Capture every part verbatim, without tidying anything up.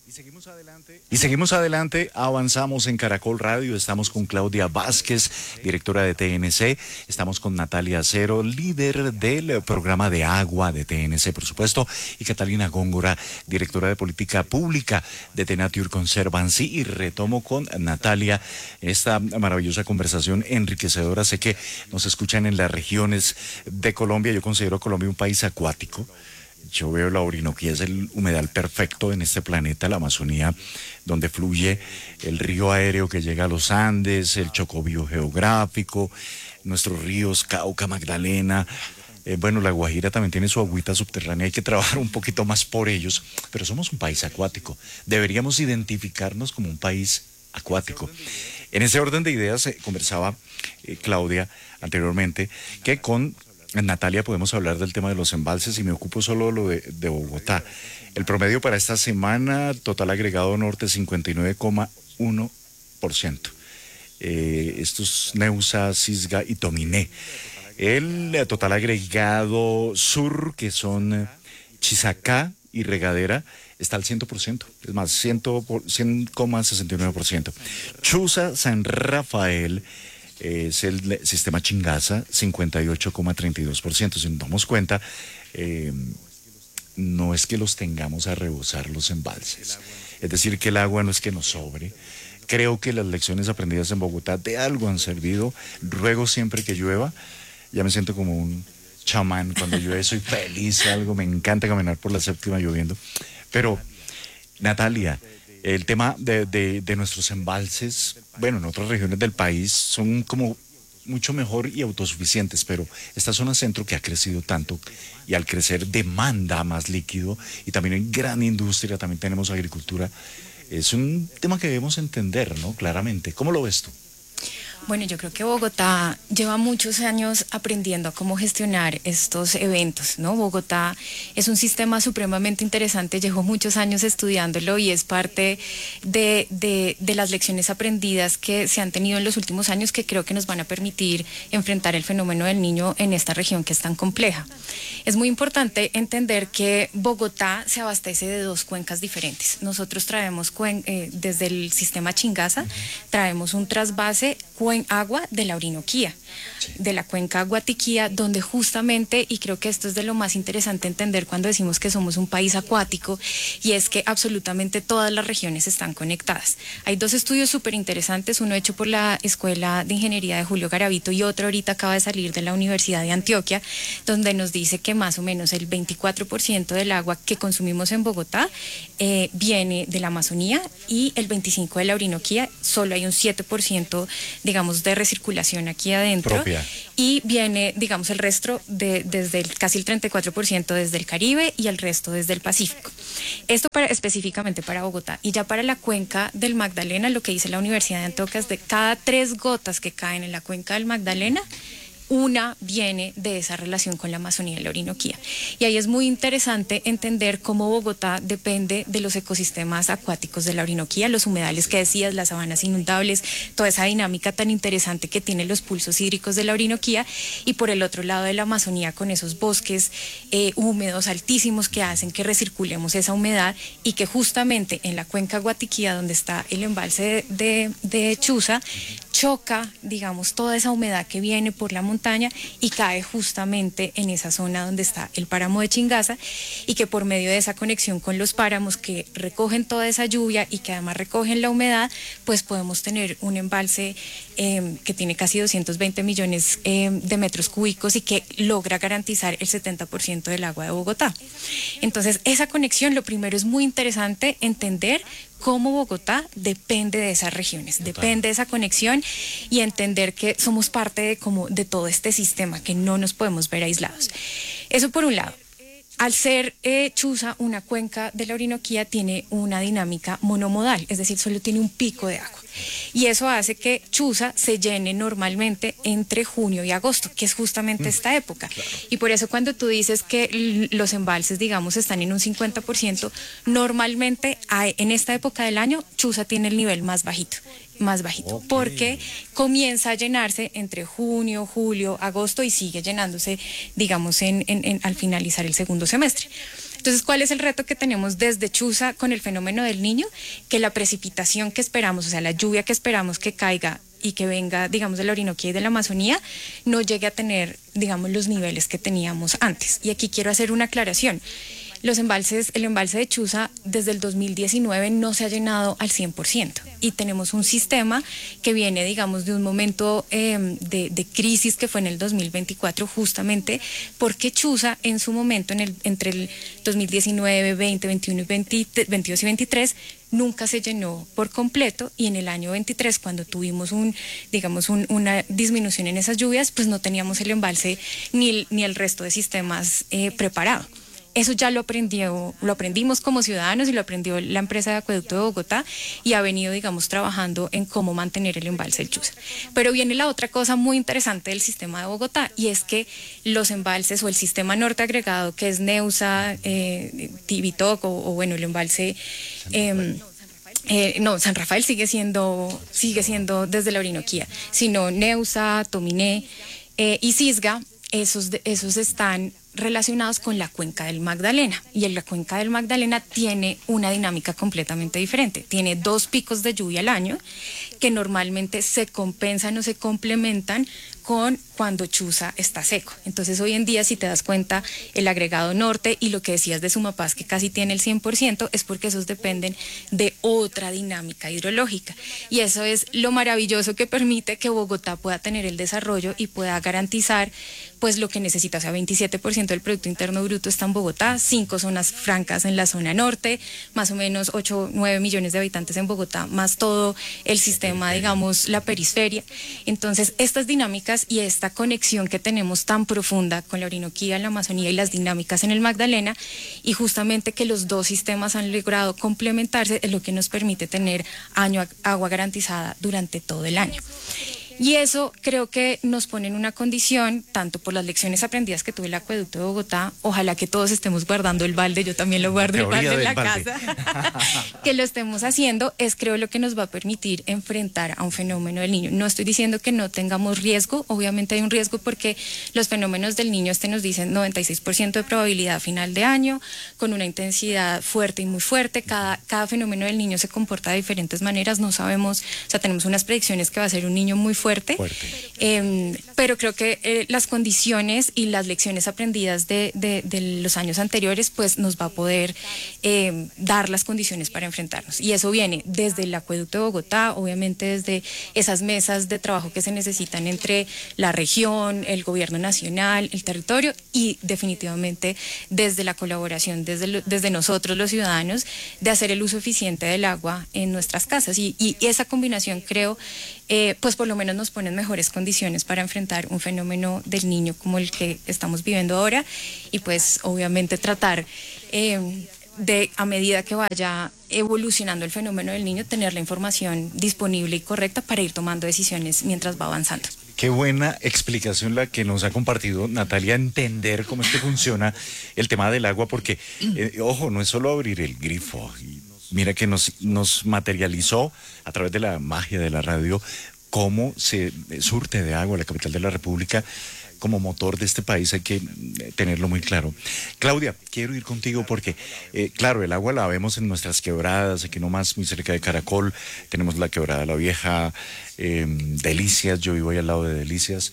Y seguimos adelante. Y seguimos adelante, avanzamos en Caracol Radio, estamos con Claudia Vázquez, directora de T N C, estamos con Natalia Acero, líder del programa de agua de T N C, por supuesto, y Catalina Góngora, directora de política pública de Tenature Conservancy, y retomo con Natalia esta maravillosa conversación enriquecedora. Sé que nos escuchan en las regiones de Colombia. Yo considero Colombia un país acuático. Yo veo la Orinoquía, es el humedal perfecto en este planeta, la Amazonía, donde fluye el río aéreo que llega a los Andes, el Chocó biogeográfico, nuestros ríos Cauca, Magdalena. Eh, bueno, la Guajira también tiene su agüita subterránea, hay que trabajar un poquito más por ellos, pero somos un país acuático. Deberíamos identificarnos como un país acuático. En ese orden de ideas, eh, conversaba eh, Claudia anteriormente, que con Natalia podemos hablar del tema de los embalses, y me ocupo solo lo de, de Bogotá. El promedio para esta semana, total agregado norte, cincuenta y nueve coma uno por ciento. Eh, estos Neusa, Cisga y Tominé. El eh, total agregado sur, que son eh, Chisacá y Regadera, está al cien por ciento, es más, cien coma sesenta y nueve por ciento. Chuza, San Rafael, es el sistema Chingaza, cincuenta y ocho coma treinta y dos por ciento. Si nos damos cuenta, eh, no es que los tengamos a rebosar los embalses. Es decir, que el agua no es que nos sobre. Creo que las lecciones aprendidas en Bogotá de algo han servido. Ruego siempre que llueva. Ya me siento como un chamán. Cuando llueve soy feliz, algo. Me encanta caminar por la séptima lloviendo. Pero, Natalia, el tema de, de, de nuestros embalses, bueno, en otras regiones del país son como mucho mejor y autosuficientes, pero esta zona centro, que ha crecido tanto y al crecer demanda más líquido, y también en gran industria, también tenemos agricultura, es un tema que debemos entender, ¿no? Claramente. ¿Cómo lo ves tú? Bueno, yo creo que Bogotá lleva muchos años aprendiendo a cómo gestionar estos eventos, ¿no? Bogotá es un sistema supremamente interesante, llevo muchos años estudiándolo y es parte de, de, de las lecciones aprendidas que se han tenido en los últimos años, que creo que nos van a permitir enfrentar el fenómeno del niño en esta región que es tan compleja. Es muy importante entender que Bogotá se abastece de dos cuencas diferentes. Nosotros traemos cuen, eh, desde el sistema Chingaza, traemos un trasvase cuen, agua de la Orinoquía, sí, de la cuenca Guatiquía, donde justamente, y creo que esto es de lo más interesante entender cuando decimos que somos un país acuático, y es que absolutamente todas las regiones están conectadas. Hay dos estudios súper interesantes, uno hecho por la Escuela de Ingeniería de Julio Garavito y otro ahorita acaba de salir de la Universidad de Antioquia, donde nos dice que más o menos el veinticuatro por ciento del agua que consumimos en Bogotá eh, viene de la Amazonía, y el veinticinco por ciento de la Orinoquía. Solo hay un siete por ciento, digamos, de recirculación aquí adentro, propia, y viene, digamos, el resto de, desde el, casi el treinta y cuatro por ciento desde el Caribe y el resto desde el Pacífico. Esto para, específicamente para Bogotá. Y ya para la cuenca del Magdalena, lo que dice la Universidad de Antioquia es de cada tres gotas que caen en la cuenca del Magdalena, una viene de esa relación con la Amazonía y la Orinoquía. Y ahí es muy interesante entender cómo Bogotá depende de los ecosistemas acuáticos de la Orinoquía, los humedales que decías, las sabanas inundables, toda esa dinámica tan interesante que tienen los pulsos hídricos de la Orinoquía, y por el otro lado de la Amazonía con esos bosques eh, húmedos altísimos que hacen que recirculemos esa humedad, y que justamente en la cuenca Guatiquía, donde está el embalse de, de, de Chuza, choca, digamos, toda esa humedad que viene por la montaña y cae justamente en esa zona donde está el páramo de Chingaza, y que por medio de esa conexión con los páramos que recogen toda esa lluvia y que además recogen la humedad, pues podemos tener un embalse eh, que tiene casi doscientos veinte millones eh, de metros cúbicos y que logra garantizar el setenta por ciento del agua de Bogotá. Entonces, esa conexión, lo primero es muy interesante entender cómo Bogotá depende de esas regiones, Total. depende de esa conexión, y entender que somos parte de, como, de todo este sistema, que no nos podemos ver aislados. Eso por un lado. Al ser eh, Chuza una cuenca de la Orinoquía, tiene una dinámica monomodal, es decir, solo tiene un pico de agua. Y eso hace que Chuza se llene normalmente entre junio y agosto, que es justamente mm, esta época. Claro. Y por eso cuando tú dices que los embalses, digamos, están en un cincuenta por ciento, normalmente hay, en esta época del año, Chuza tiene el nivel más bajito. más bajito, okay. porque comienza a llenarse entre junio, julio, agosto, y sigue llenándose, digamos, en, en, en, al finalizar el segundo semestre. Entonces, ¿cuál es el reto que tenemos desde Chuza con el fenómeno del Niño? Que la precipitación que esperamos, o sea, la lluvia que esperamos que caiga y que venga, digamos, de la Orinoquía y de la Amazonía, no llegue a tener, digamos, los niveles que teníamos antes. Y aquí quiero hacer una aclaración. Los embalses, el embalse de Chuza desde el dos mil diecinueve no se ha llenado al cien por ciento y tenemos un sistema que viene, digamos, de un momento eh, de, de crisis que fue en el dos mil veinticuatro, justamente porque Chuza en su momento, en el, entre el dos mil diecinueve, veinte, veintiuno y veinte, veintidós y veintitrés, nunca se llenó por completo, y en el año veintitrés, cuando tuvimos un, digamos, un, una disminución en esas lluvias, pues no teníamos el embalse ni el, ni el resto de sistemas eh, preparado. Eso ya lo aprendió, lo aprendimos como ciudadanos y lo aprendió la empresa de Acueducto de Bogotá y ha venido, digamos, trabajando en cómo mantener el embalse del Chuza. Pero viene la otra cosa muy interesante del sistema de Bogotá, y es que los embalses o el sistema norte agregado, que es Neusa, eh, Tibitoc o, o bueno, el embalse... Eh, Eh, no, San Rafael sigue siendo, sigue siendo desde la Orinoquía, sino Neusa, Tominé eh, y Cisga, esos, esos están relacionados con la cuenca del Magdalena, y en la cuenca del Magdalena tiene una dinámica completamente diferente. Tiene dos picos de lluvia al año que normalmente se compensan o se complementan con cuando Chuza está seco. Entonces hoy en día, si te das cuenta, el agregado norte y lo que decías de Sumapaz, que casi tiene el cien por ciento, es porque esos dependen de otra dinámica hidrológica, y eso es lo maravilloso que permite que Bogotá pueda tener el desarrollo y pueda garantizar pues lo que necesita. O sea, veintisiete por ciento del Producto Interno Bruto está en Bogotá, cinco zonas francas en la zona norte, más o menos ocho, nueve millones de habitantes en Bogotá, más todo el sistema, digamos, la periferia. Entonces, estas dinámicas y esta conexión que tenemos tan profunda con la Orinoquía, la Amazonía y las dinámicas en el Magdalena, y justamente que los dos sistemas han logrado complementarse, es lo que nos permite tener año, agua garantizada durante todo el año. Y eso creo que nos pone en una condición, tanto por las lecciones aprendidas que tuve en el Acueducto de Bogotá, ojalá que todos estemos guardando el balde, yo también lo guardo el balde en la balde. casa, que lo estemos haciendo, es creo lo que nos va a permitir enfrentar a un fenómeno del Niño. No estoy diciendo que no tengamos riesgo, obviamente hay un riesgo porque los fenómenos del Niño este nos dicen noventa y seis por ciento de probabilidad a final de año, con una intensidad fuerte y muy fuerte. Cada, cada fenómeno del Niño se comporta de diferentes maneras, no sabemos, o sea, tenemos unas predicciones que va a ser un niño muy fuerte. Fuerte, fuerte. Eh, pero creo que eh, las condiciones y las lecciones aprendidas de, de, de los años anteriores pues nos va a poder eh, dar las condiciones para enfrentarnos, y eso viene desde el Acueducto de Bogotá, obviamente desde esas mesas de trabajo que se necesitan entre la región, el gobierno nacional, el territorio, y definitivamente desde la colaboración desde, lo, desde nosotros los ciudadanos, de hacer el uso eficiente del agua en nuestras casas, y, y esa combinación creo eh, pues por lo menos nos ponen mejores condiciones para enfrentar un fenómeno del Niño como el que estamos viviendo ahora, y pues obviamente tratar eh, de, a medida que vaya evolucionando el fenómeno del Niño, tener la información disponible y correcta para ir tomando decisiones mientras va avanzando. Qué buena explicación la que nos ha compartido Natalia, entender cómo es que funciona el tema del agua, porque, eh, ojo, no es solo abrir el grifo. Mira que nos, nos materializó a través de la magia de la radio cómo se surte de agua la capital de la República como motor de este país. Hay que tenerlo muy claro. Claudia, quiero ir contigo porque, eh, claro, el agua la vemos en nuestras quebradas, aquí nomás muy cerca de Caracol, tenemos la quebrada La Vieja, eh, Delicias, yo vivo ahí al lado de Delicias,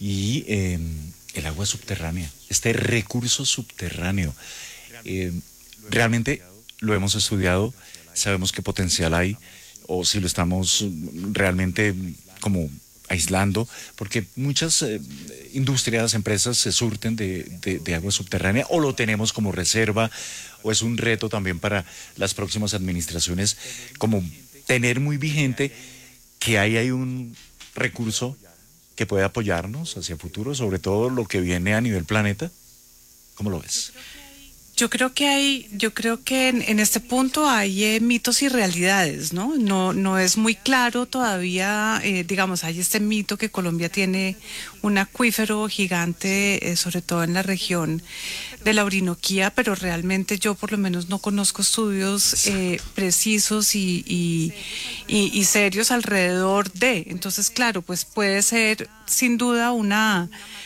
y eh, el agua subterránea, este recurso subterráneo, eh, realmente lo hemos estudiado, sabemos qué potencial hay, o si lo estamos realmente como aislando, porque muchas eh, industrias, empresas se surten de, de, de agua subterránea, o lo tenemos como reserva, o es un reto también para las próximas administraciones, como tener muy vigente que ahí hay un recurso que puede apoyarnos hacia el futuro, sobre todo lo que viene a nivel planeta. ¿Cómo lo ves? Yo creo que hay, yo creo que en, en este punto hay eh, mitos y realidades, ¿no? No, no es muy claro todavía, eh, digamos, hay este mito que Colombia tiene un acuífero gigante, eh, sobre todo en la región de la Orinoquía, pero realmente yo por lo menos no conozco estudios eh, precisos y, y, y, y serios alrededor de. Entonces, claro, pues puede ser sin duda una...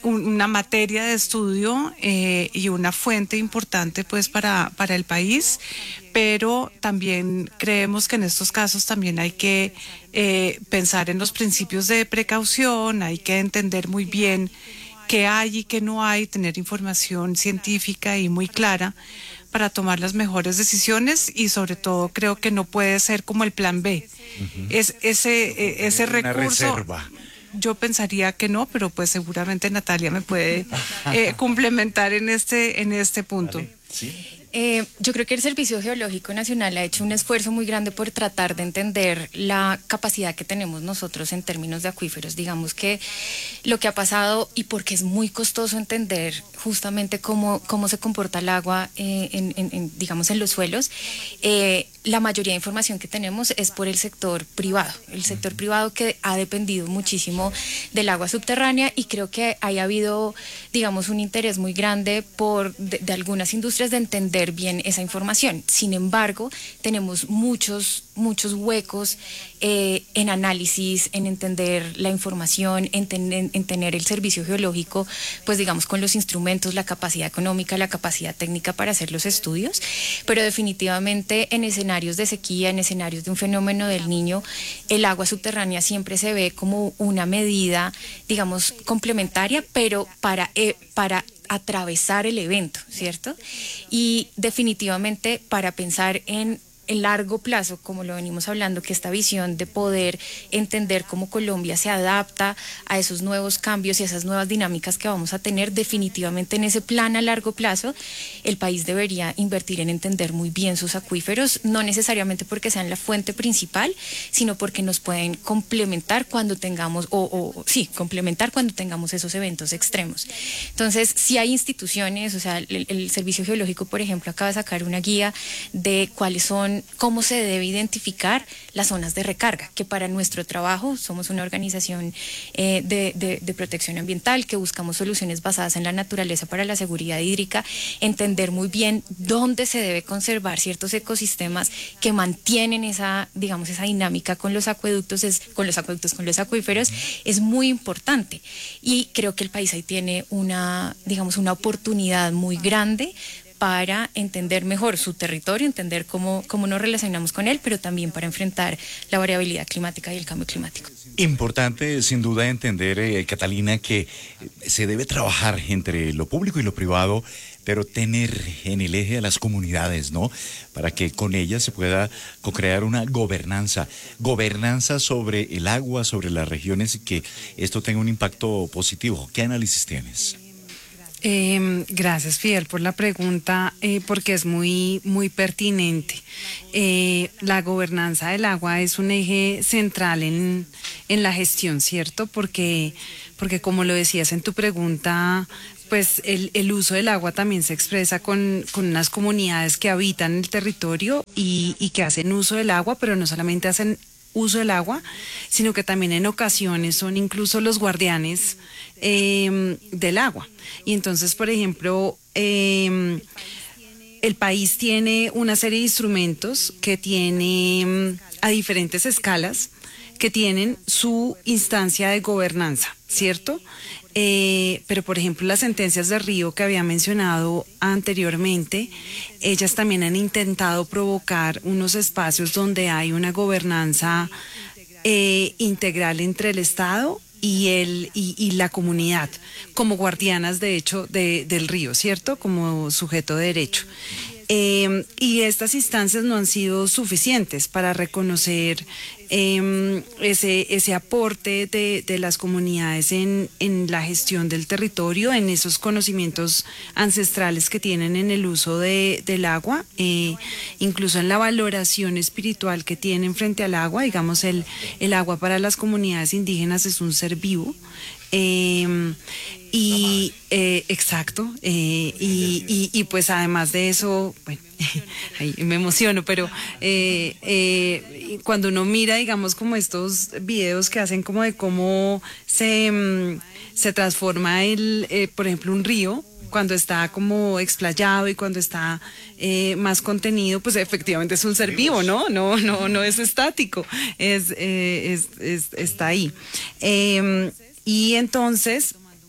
un, una materia de estudio eh, y una fuente importante pues para, para el país, pero también creemos que en estos casos también hay que eh, pensar en los principios de precaución, hay que entender muy bien qué hay y qué no hay, tener información científica y muy clara para tomar las mejores decisiones, y sobre todo creo que no puede ser como el plan B. Uh-huh. Es ese eh, ese Una recurso. Reserva. Yo pensaría que no, pero pues seguramente Natalia me puede eh, complementar en este en este punto. Vale. ¿Sí? Eh, yo creo que el Servicio Geológico Nacional ha hecho un esfuerzo muy grande por tratar de entender la capacidad que tenemos nosotros en términos de acuíferos. Digamos que lo que ha pasado, y porque es muy costoso entender justamente cómo, cómo se comporta el agua eh, en, en, en, digamos, en los suelos, eh, la mayoría de información que tenemos es por el sector privado, el sector privado que ha dependido muchísimo del agua subterránea, y creo que haya habido, digamos, un interés muy grande por de, de algunas industrias de entender bien esa información. Sin embargo, tenemos muchos, muchos huecos eh, en análisis, en entender la información, en, ten, en, en tener el servicio geológico, pues digamos, con los instrumentos, la capacidad económica, la capacidad técnica para hacer los estudios, pero definitivamente en escenarios de sequía, en escenarios de un fenómeno del Niño, el agua subterránea siempre se ve como una medida, digamos, complementaria, pero para, eh, para atravesar el evento, ¿cierto? Y definitivamente para pensar en el largo plazo, como lo venimos hablando, que esta visión de poder entender cómo Colombia se adapta a esos nuevos cambios y a esas nuevas dinámicas que vamos a tener, definitivamente en ese plan a largo plazo, el país debería invertir en entender muy bien sus acuíferos, no necesariamente porque sean la fuente principal, sino porque nos pueden complementar cuando tengamos, o, o sí, complementar cuando tengamos esos eventos extremos. Entonces, si hay instituciones, o sea, el, el Servicio Geológico, por ejemplo, acaba de sacar una guía de cuáles son, cómo se debe identificar las zonas de recarga, que para nuestro trabajo somos una organización eh, de, de, de protección ambiental que buscamos soluciones basadas en la naturaleza para la seguridad hídrica, entender muy bien dónde se debe conservar ciertos ecosistemas que mantienen esa, digamos, esa dinámica con los acueductos, es, con los acueductos, con los acuíferos, es muy importante. Y creo que el país ahí tiene una, digamos, una oportunidad muy grande para entender mejor su territorio, entender cómo, cómo nos relacionamos con él, pero también para enfrentar la variabilidad climática y el cambio climático. Importante, sin duda, entender, eh, Catalina, que se debe trabajar entre lo público y lo privado, pero tener en el eje a las comunidades, ¿no? Para que con ellas se pueda co-crear una gobernanza, gobernanza sobre el agua, sobre las regiones, y que esto tenga un impacto positivo. ¿Qué análisis tienes? Eh, gracias, Fidel, por la pregunta, eh, porque es muy, muy pertinente. Eh, la gobernanza del agua es un eje central en, en la gestión, ¿cierto? Porque, porque como lo decías en tu pregunta, pues el, el uso del agua también se expresa con, con unas comunidades que habitan el territorio y, y que hacen uso del agua, pero no solamente hacen uso del agua, sino que también en ocasiones son incluso los guardianes eh, del agua. Y entonces, por ejemplo, eh, el país tiene una serie de instrumentos que tiene a diferentes escalas, que tienen su instancia de gobernanza, ¿cierto? Eh, pero por ejemplo las sentencias de Río que había mencionado anteriormente, ellas también han intentado provocar unos espacios donde hay una gobernanza eh, integral entre el Estado y, el, y, y la comunidad, como guardianas de hecho de, del río, ¿cierto? Como sujeto de derecho. Eh, y estas instancias no han sido suficientes para reconocer eh, ese, ese aporte de, de las comunidades en, en la gestión del territorio, en esos conocimientos ancestrales que tienen en el uso de, del agua, eh, incluso en la valoración espiritual que tienen frente al agua. Digamos, el, el agua para las comunidades indígenas es un ser vivo. Eh, y eh, exacto, eh, y, y, y pues además de eso, bueno, ahí me emociono, pero eh, eh, cuando uno mira, digamos, como estos videos que hacen como de cómo se, se transforma el, eh, por ejemplo, un río, cuando está como explayado y cuando está eh, más contenido, pues efectivamente es un ser vivo, ¿no? No, no, no es estático, es, eh, es, es está ahí. Eh, Y entonces,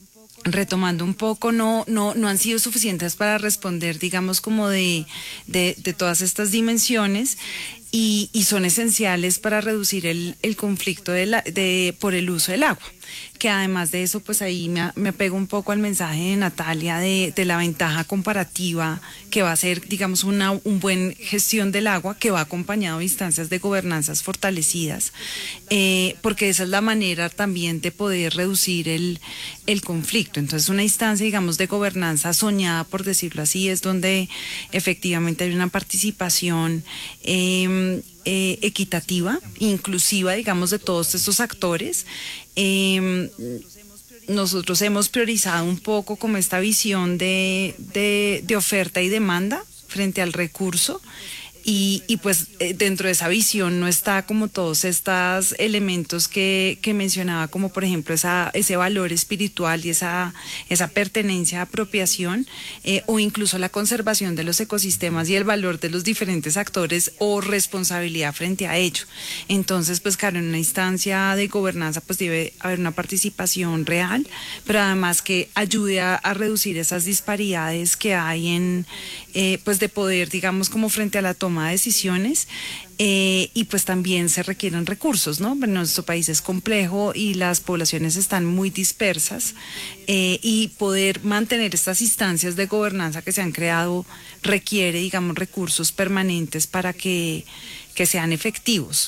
retomando un poco, no, no, no han sido suficientes para responder, digamos, como de, de, de todas estas dimensiones. Y, y son esenciales para reducir el, el conflicto de la, de, por el uso del agua. Que además de eso, pues ahí me, me apego un poco al mensaje de Natalia de, de la ventaja comparativa que va a ser, digamos, una un buen gestión del agua que va acompañado de instancias de gobernanzas fortalecidas, eh, porque esa es la manera también de poder reducir el, el conflicto. Entonces, una instancia, digamos, de gobernanza soñada, por decirlo así, es donde efectivamente hay una participación eh, eh, equitativa, inclusiva, digamos, de todos estos actores. Eh, nosotros hemos priorizado un poco como esta visión de, de, de oferta y demanda frente al recurso. Y, y pues eh, dentro de esa visión no está como todos estos elementos que, que mencionaba, como por ejemplo esa, ese valor espiritual y esa, esa pertenencia, apropiación, eh, o incluso la conservación de los ecosistemas y el valor de los diferentes actores o responsabilidad frente a ello. Entonces, pues claro, en una instancia de gobernanza pues debe haber una participación real, pero además que ayude a, a reducir esas disparidades que hay en, eh, pues de poder, digamos, como frente a la toma de decisiones, eh, y pues también se requieren recursos, ¿no? Nuestro país es complejo y las poblaciones están muy dispersas, eh, y poder mantener estas instancias de gobernanza que se han creado requiere, digamos, recursos permanentes para que, que sean efectivos.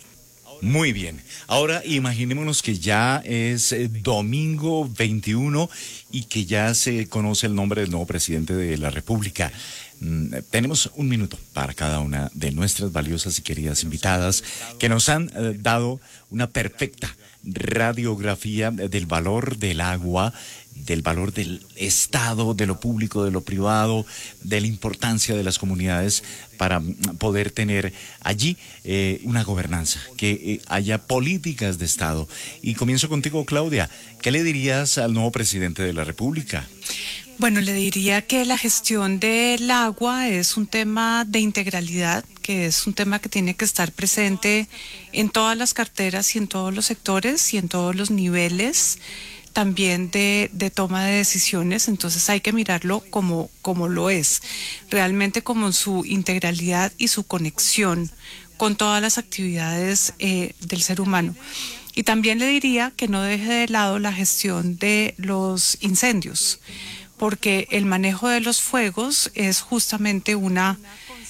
Muy bien. Ahora imaginémonos que ya es eh, domingo veintiuno y que ya se conoce el nombre del nuevo presidente de la República. Mm, tenemos un minuto para cada una de nuestras valiosas y queridas invitadas que nos han eh, dado una perfecta radiografía del valor del agua, del valor del Estado, de lo público, de lo privado, de la importancia de las comunidades para poder tener allí eh, una gobernanza, que eh, haya políticas de Estado. Y comienzo contigo, Claudia. ¿Qué le dirías al nuevo presidente de la República? Bueno, le diría que la gestión del agua es un tema de integralidad, que es un tema que tiene que estar presente en todas las carteras y en todos los sectores y en todos los niveles también de, de toma de decisiones. Entonces hay que mirarlo como, como lo es, realmente como en su integralidad y su conexión con todas las actividades eh, del ser humano. Y también le diría que no deje de lado la gestión de los incendios, porque el manejo de los fuegos es justamente una,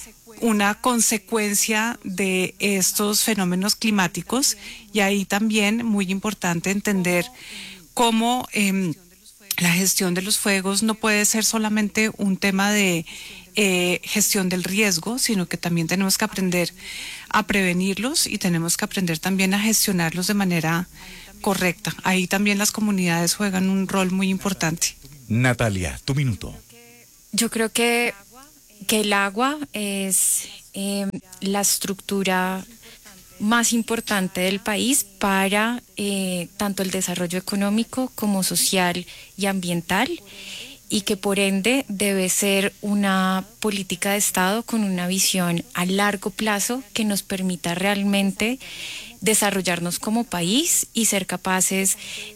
una consecuencia de estos fenómenos climáticos, y ahí también muy importante entender cómo eh, la gestión de los fuegos no puede ser solamente un tema de eh, gestión del riesgo, sino que también tenemos que aprender a prevenirlos y tenemos que aprender también a gestionarlos de manera correcta. Ahí también las comunidades juegan un rol muy importante. Natalia, tu minuto. Yo creo que, que el agua es eh, la estructura más importante del país para eh, tanto el desarrollo económico como social y ambiental, y que por ende debe ser una política de Estado con una visión a largo plazo que nos permita realmente desarrollarnos como país y ser capaces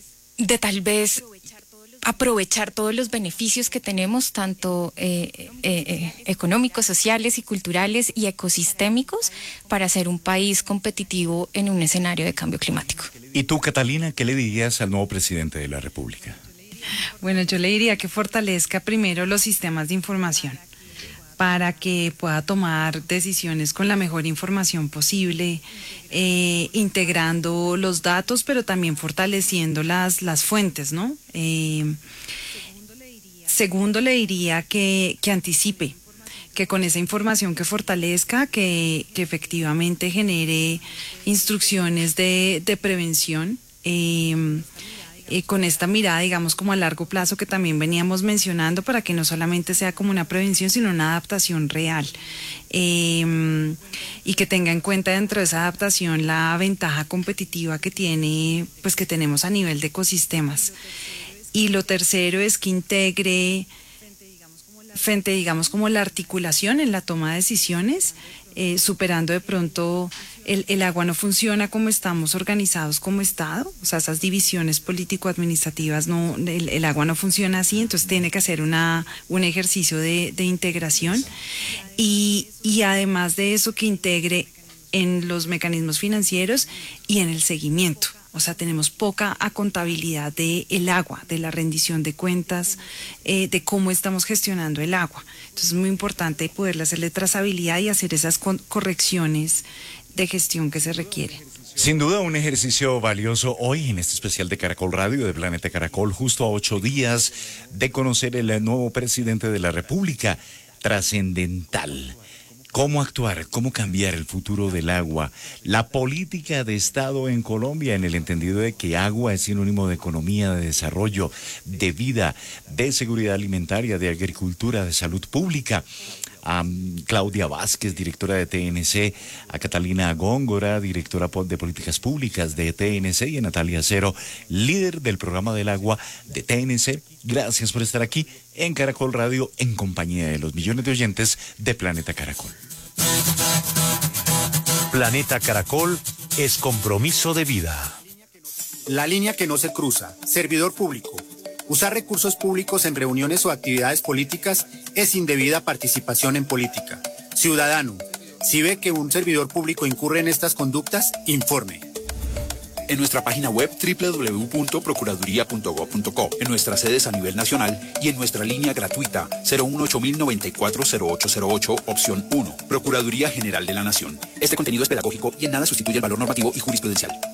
de tal vez aprovechar todos los beneficios que tenemos, tanto eh, eh, eh, económicos, sociales y culturales y ecosistémicos, para ser un país competitivo en un escenario de cambio climático. ¿Y tú, Catalina, qué le dirías al nuevo presidente de la República? Bueno, yo le diría que fortalezca primero los sistemas de información para que pueda tomar decisiones con la mejor información posible, eh, integrando los datos, pero también fortaleciendo las, las fuentes, ¿no? Eh, segundo, le diría que, que anticipe, que con esa información que fortalezca, que, que efectivamente genere instrucciones de, de prevención, eh, Eh, con esta mirada, digamos, como a largo plazo que también veníamos mencionando, para que no solamente sea como una prevención, sino una adaptación real, eh, y que tenga en cuenta dentro de esa adaptación la ventaja competitiva que tiene, pues que tenemos a nivel de ecosistemas. Y lo tercero es que integre frente, digamos, como la articulación en la toma de decisiones, eh, superando de pronto el, el agua no funciona como estamos organizados como Estado, o sea, esas divisiones político-administrativas, no, el, el agua no funciona así, entonces tiene que hacer una, un ejercicio de, de integración y, y además de eso que integre en los mecanismos financieros y en el seguimiento. O sea, tenemos poca contabilidad del agua, de la rendición de cuentas, eh, de cómo estamos gestionando el agua. Entonces es muy importante poderle hacerle trazabilidad y hacer esas correcciones de gestión que se requieren. Sin duda un ejercicio valioso hoy en este especial de Caracol Radio, de Planeta Caracol, justo a ocho días de conocer el nuevo presidente de la República, trascendental. ¿Cómo actuar? ¿Cómo cambiar el futuro del agua? La política de Estado en Colombia, en el entendido de que agua es sinónimo de economía, de desarrollo, de vida, de seguridad alimentaria, de agricultura, de salud pública. A Claudia Vázquez, directora de T N C, a Catalina Góngora, directora de Políticas Públicas de T N C, y a Natalia Cero, líder del programa del agua de T N C. Gracias por estar aquí en Caracol Radio en compañía de los millones de oyentes de Planeta Caracol. Planeta Caracol es compromiso de vida. La línea que no se cruza. Servidor público. Usar recursos públicos en reuniones o actividades políticas es indebida participación en política. Ciudadano, si ve que un servidor público incurre en estas conductas, informe. En nuestra página web doble u doble u doble u punto procuraduría punto gob punto co, en nuestras sedes a nivel nacional y en nuestra línea gratuita cero uno ocho mil noventa y cuatro cero ocho cero ocho, opción uno, Procuraduría General de la Nación. Este contenido es pedagógico y en nada sustituye el valor normativo y jurisprudencial.